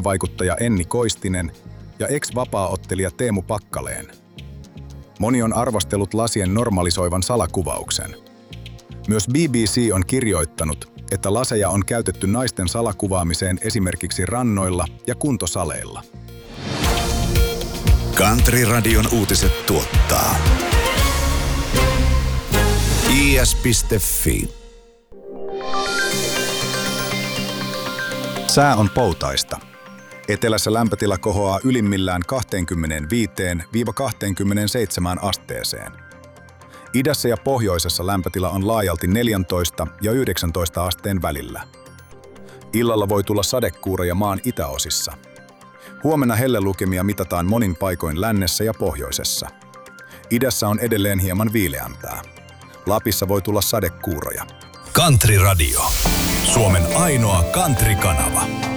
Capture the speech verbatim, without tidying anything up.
urheiluvaikuttaja Enni Koistinen ja ex-vapaaottelija Teemu Pakkaleen. Moni on arvostellut lasien normalisoivan salakuvauksen. Myös B B C on kirjoittanut, että laseja on käytetty naisten salakuvaamiseen esimerkiksi rannoilla ja kuntosaleilla. Country-radion uutiset tuottaa i s piste f i. Sää on poutaista. Etelässä lämpötila kohoaa ylimmillään kaksikymmentäviisi kaksikymmentäseitsemän asteeseen. Idässä ja pohjoisessa lämpötila on laajalti neljätoista ja yhdeksäntoista asteen välillä. Illalla voi tulla sadekuuroja maan itäosissa. Huomenna hellelukemia mitataan monin paikoin lännessä ja pohjoisessa. Idässä on edelleen hieman viileämpää. Lapissa voi tulla sadekuuroja. Country Radio. Suomen ainoa country-kanava.